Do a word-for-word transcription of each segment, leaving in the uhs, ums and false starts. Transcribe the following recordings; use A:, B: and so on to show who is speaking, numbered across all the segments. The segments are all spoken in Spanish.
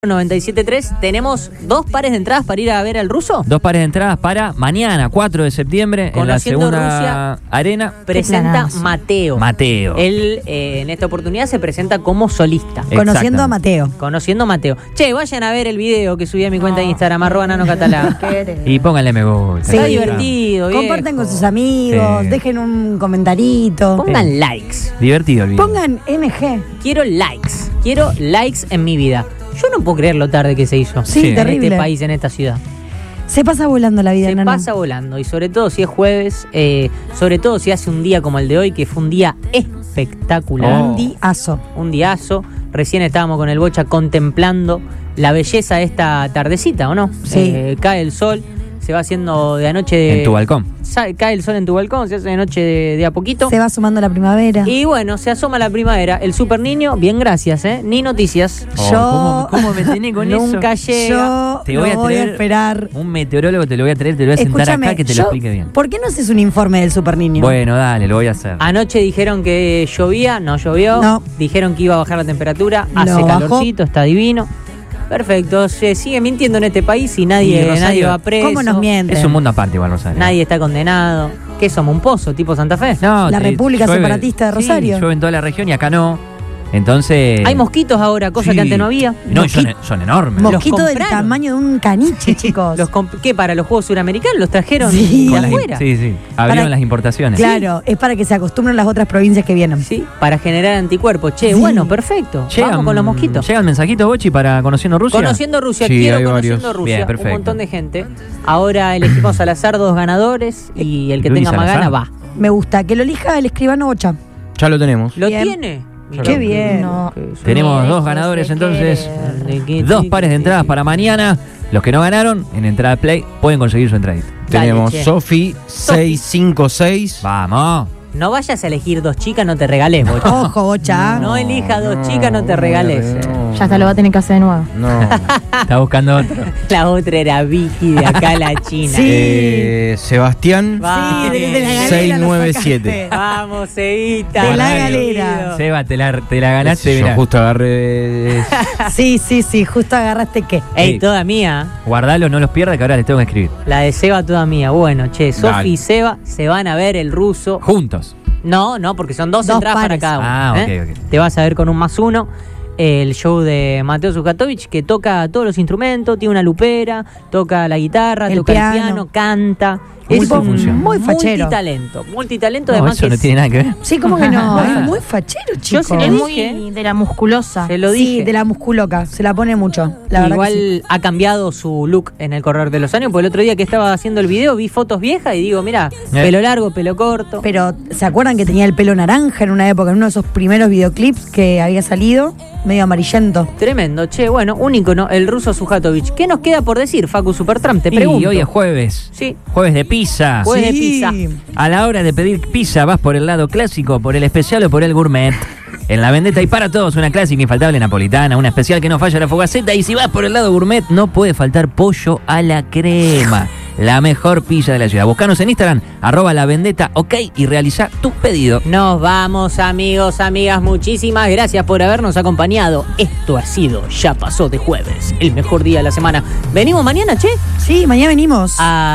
A: noventa y siete punto tres. Tenemos dos pares de entradas para ir a ver al ruso.
B: Dos pares de entradas para mañana, cuatro de septiembre, en la segunda
A: Rusia,
B: arena.
A: Presenta Mateo.
B: Mateo.
A: Él eh, en esta oportunidad se presenta como solista.
C: Conociendo a Mateo.
A: Conociendo a Mateo. Che, vayan a ver el video que subí a mi cuenta de Instagram, arroba nano catalán.
B: Y pónganle me gusta.
A: Está
C: Sí.
A: divertido, viejo.
C: Compartan con sus amigos,
B: Sí.
C: dejen un comentarito.
A: Pongan
B: Sí.
A: likes.
B: Divertido el video.
C: Pongan M G.
A: Quiero likes. Quiero likes en mi vida. Yo no puedo creer lo tarde que se hizo.
C: Sí,
A: en
C: terrible.
A: este país, en esta ciudad.
C: Se pasa volando la vida,
A: Se
C: Nano.
A: pasa volando. Y sobre todo si es jueves, eh, sobre todo si hace un día como el de hoy, que fue un día espectacular.
B: Oh.
C: Un diazo.
A: Un diazo. Recién estábamos con el Bocha contemplando la belleza de esta tardecita, ¿o no?
C: Sí.
A: Eh, cae el sol, se va haciendo de anoche de...
B: En tu balcón.
A: Sa- Cae el sol en tu balcón, se hace de noche de, de a poquito.
C: Se va sumando la primavera.
A: Y bueno, se asoma la primavera. El super niño, bien gracias, ¿eh? Ni noticias.
B: Oh,
C: Yo-
B: ¿cómo, cómo me tenés con
A: Nunca
B: eso?
A: llega.
C: Yo
B: Te
C: lo
B: voy a
C: voy a
B: traer
C: esperar.
B: Un meteorólogo te lo voy a traer, te lo voy a sentar
C: Escúchame,
B: acá que te
C: yo-
B: lo explique bien.
C: ¿Por qué no haces un informe del super niño?
B: Bueno, dale, lo voy a hacer.
A: Anoche dijeron que llovía, no llovió.
C: No.
A: Dijeron que iba a bajar la temperatura, hace
C: No bajó.
A: calorcito, está divino. Perfecto, se sigue mintiendo en este país y nadie,
B: Y Rosario,
A: nadie va preso.
C: ¿Cómo nos mienten?
B: Es un mundo aparte igual, Rosario.
A: Nadie está condenado. ¿Qué somos? ¿Un pozo tipo Santa Fe?
B: No,
C: La
B: te-
C: República
B: llueve-
C: Separatista de Rosario.
B: Sí, llueve en toda la región y acá no. Entonces...
A: Hay mosquitos ahora, cosa
B: Sí.
A: que antes no había.
B: No, y son,
C: Mosqui-
B: son enormes.
A: Los
C: Mosquito del
A: compraron.
C: tamaño de un caniche, chicos.
A: Los comp- ¿Qué? ¿Para los Juegos Suramericanos? ¿Los trajeron
C: Sí.
A: de
B: Con las im-
A: afuera?
B: Sí, sí. Abrieron
C: Para-
B: las importaciones.
C: Claro, es para que se acostumbren las otras provincias que vienen.
A: Sí, para generar anticuerpos. Che,
C: Sí.
A: bueno, perfecto. Vamos con los mosquitos.
B: ¿Llegan mensajitos, Bochi, para Conociendo Rusia?
A: Conociendo Rusia,
D: Sí,
A: quiero
D: hay
A: conociendo
D: varios.
A: Rusia.
B: Bien, perfecto.
A: Un montón de gente. Ahora elegimos al azar dos ganadores y el que
B: Luis
A: tenga más
B: Salazar.
A: gana va.
C: Me gusta. Que lo elija el escribano Bocha.
D: Ya lo tenemos.
A: ¿Lo
C: Bien.
A: tiene?
C: Qué bien.
A: No.
B: Tenemos dos ganadores entonces. Dos pares de entradas para mañana. Los que no ganaron, en Entrada Play, pueden conseguir su entradita.
A: Dale,
D: Tenemos
A: che.
D: Sofi seis cinco seis.
B: Vamos.
A: No vayas a elegir dos chicas, no te regales, Bocha.
C: Ojo, Bocha.
A: No elija dos chicas, no te regales.
D: No,
E: Ya hasta lo va a tener que hacer de nuevo.
D: No.
B: Está buscando otro.
A: La otra era Vicky de acá, la China.
C: Sí.
D: Eh, Sebastián
A: Va.
C: Sí, de, de la galera
D: seis
C: lo
D: nueve
C: sacaste.
D: siete.
A: Vamos, Evita.
C: De la
A: Querido.
C: galera.
B: Seba, te la, te la ganaste,
D: Yo
B: mirá.
D: justo agarré.
C: Sí, sí, sí. Justo agarraste qué.
A: Ey,
B: Ey.
A: toda mía.
B: Guardalo, no los pierdas, que ahora les tengo que escribir.
A: La de Seba, toda mía. Bueno, che, Sofi
D: Dale.
A: y Seba se van a ver el ruso.
B: Juntos.
A: No, no, porque son dos,
C: Dos
A: entradas
C: pares.
A: para cada uno.
B: Ah, ok,
A: ¿eh?
B: ok.
A: Te vas a ver con un más uno. El show de Mateo Zukatovich, que toca todos los instrumentos, tiene una lupera, toca la guitarra,
C: El
A: toca
C: piano.
A: el piano, canta. Es un
B: Multifunción.
C: Muy fachero.
A: multitalento. Multitalento,
B: No,
A: además
B: eso
A: que
B: no
A: es-
B: tiene nada que ver.
C: Sí, como que no.
A: Ah.
C: Es muy fachero,
A: Yo
C: chicos.
A: se lo
E: Es
A: dije.
E: muy de la musculosa.
A: Se lo
C: Sí,
A: dije.
C: de la musculoca. Se la pone mucho. La verdad
A: Igual
C: que sí.
A: ha cambiado su look en el correr de los años, porque el otro día que estaba haciendo el video vi fotos viejas y digo, mira, pelo largo, pelo corto.
C: Pero, ¿se acuerdan que tenía el pelo naranja en una época, en uno de esos primeros videoclips que había salido? Medio amarillento.
A: Tremendo, che, bueno, un ícono, el ruso Zukatovich. ¿Qué nos queda por decir, Facu Supertramp? Te
B: Y
A: pregunto.
B: hoy es jueves.
A: Sí.
B: Jueves de pizza.
A: Jueves de
C: Sí.
A: pizza.
B: A la hora de pedir pizza, vas por el lado clásico, por el especial o por el gourmet. En La Vendetta hay para todos una clásica infaltable napolitana, una especial que no falla la fogaceta. Y si vas por el lado gourmet, no puede faltar pollo a la crema. La mejor pizza de la ciudad. Buscanos en Instagram, arroba La Vendetta, ok, y realiza tu pedido.
A: Nos vamos, amigos, amigas. Muchísimas gracias por habernos acompañado. Esto ha sido Ya Pasó de Jueves, el mejor día de la semana. ¿Venimos mañana, che?
C: Sí, mañana venimos.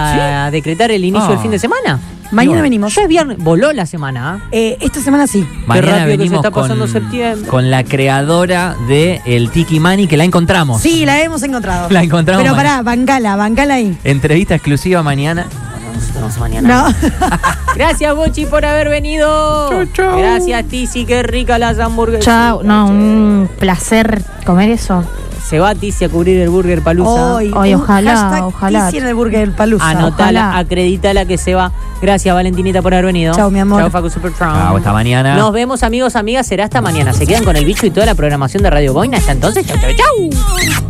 A: A decretar el inicio
B: Ah.
A: del fin de semana.
C: Mañana
B: no.
C: venimos.
A: Ya es viernes. Voló la semana, ¿ah?
C: Eh, esta semana sí.
B: Mañana
A: rápido que se
B: venimos
A: está pasando
B: con,
A: septiembre.
B: con la creadora de el Tiki Mani, que la encontramos.
C: Sí, la hemos encontrado.
B: La encontramos
C: Pero
B: mañana.
C: pará, bancala, bancala ahí.
B: Entrevista exclusiva mañana.
A: Nos vemos mañana.
C: No.
A: Gracias, Bochi, por haber venido. Gracias, Tizi, qué rica las hamburguesas.
E: Chao, no, un placer comer eso.
A: Se va Tizi a cubrir el Burger Palusa.
C: Hoy,
E: Hoy,
C: un
E: ojalá,
C: hashtag
E: ojalá.
C: Tizi en el Burger del Palusa.
A: Anotala,
E: ojalá.
A: acredítala que se va. Gracias, Valentinita, por haber venido.
C: Chao, mi amor.
A: Chao, Facu Supertramp.
B: Chao, hasta mañana.
A: Nos vemos, amigos, amigas. Será hasta mañana. Se quedan con el bicho y toda la programación de Radio Boina. Hasta entonces, chau, chau, chau.